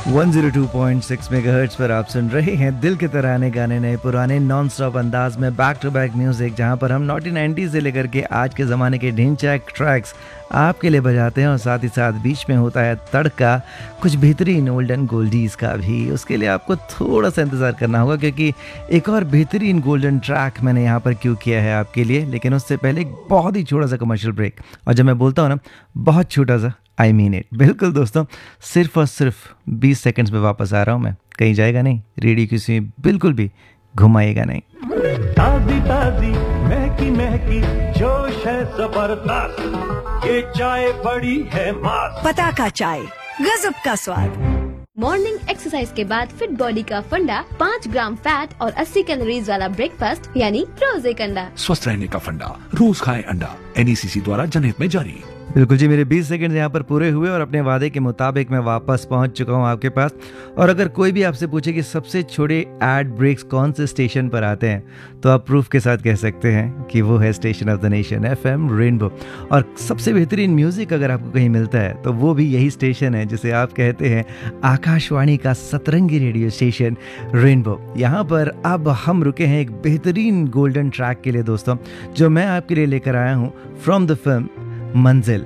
102.6 megahertz पर आप सुन रहे हैं दिल के तराने गाने नए पुराने नॉन स्टॉप अंदाज में बैक टू बैक म्यूजिक, जहां पर हम 1990 से लेकर के आज के ज़माने के ढिंचैक ट्रैक्स आपके लिए बजाते हैं और साथ ही साथ बीच में होता है तड़का कुछ बेहतरीन ओल्डन गोल्डीज का भी। उसके लिए आपको थोड़ा सा इंतज़ार करना होगा क्योंकि एक और बेहतरीन गोल्डन ट्रैक मैंने यहाँ पर क्यों किया है आपके लिए, लेकिन उससे पहले एक बहुत ही छोटा सा कमर्शियल ब्रेक। और जब मैं बोलता हूँ ना बहुत छोटा सा, आई मीन इट। बिल्कुल दोस्तों, सिर्फ और सिर्फ 20 सेकंड्स में वापस आ रहा हूँ मैं। कहीं जाएगा नहीं, रेडियो किसी बिल्कुल भी घुमाएगा नहीं। ताजी ताजी महकी महकी जोश है जबरदस्त, ये चाय बड़ी है मस्त। पता का चाय, गजब का स्वाद। मॉर्निंग एक्सरसाइज के बाद फिट बॉडी का फंडा, 5 ग्राम फैट और 80 कैलोरीज वाला ब्रेकफास्ट यानी रोज एक अंडा। स्वस्थ रहने का फंडा, रोज खाएं अंडा। NECC द्वारा जनहित में जारी। बिल्कुल जी, मेरे 20 सेकंड यहाँ पर पूरे हुए और अपने वादे के मुताबिक मैं वापस पहुँच चुका हूँ आपके पास। और अगर कोई भी आपसे पूछे कि सबसे छोटे एड ब्रेक्स कौन से स्टेशन पर आते हैं, तो आप प्रूफ के साथ कह सकते हैं कि वो है station of the nation FM rainbow. और सबसे बेहतरीन म्यूजिक अगर आपको कहीं मिलता है तो वो भी यही स्टेशन है जिसे आप कहते हैं आकाशवाणी का सतरंगी रेडियो स्टेशन रेनबो। यहाँ पर अब हम रुके हैं एक बेहतरीन गोल्डन ट्रैक के लिए दोस्तों, जो मैं आपके लिए लेकर आया हूँ फ्रॉम द फिल्म मंजिल।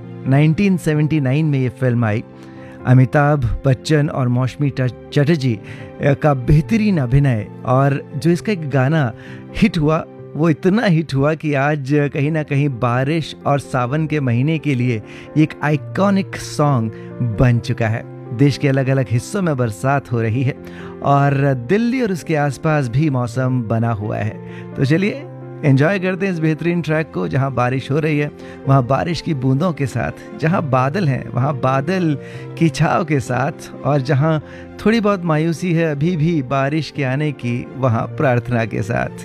1979 में ये फिल्म आई। अमिताभ बच्चन और मौसमी चटर्जी का बेहतरीन अभिनय, और जो इसका एक गाना हिट हुआ वो इतना हिट हुआ कि आज कहीं ना कहीं बारिश और सावन के महीने के लिए एक आइकॉनिक सॉन्ग बन चुका है। देश के अलग अलग हिस्सों में बरसात हो रही है और दिल्ली और उसके आसपास भी मौसम बना हुआ है। तो चलिए एंजॉय करते हैं इस बेहतरीन ट्रैक को, जहां बारिश हो रही है वहां बारिश की बूंदों के साथ, जहां बादल हैं वहां बादल की छाव के साथ, और जहां थोड़ी बहुत मायूसी है अभी भी बारिश के आने की, वहां प्रार्थना के साथ।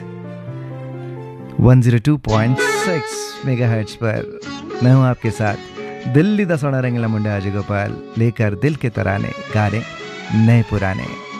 102.6 मेगाहर्ट्ज पर मैं हूं आपके साथ, दिल्ली दा सोना रंगीला मुंडा अजय गोपाल, लेकर दिल के तराने गाने नए पुराने।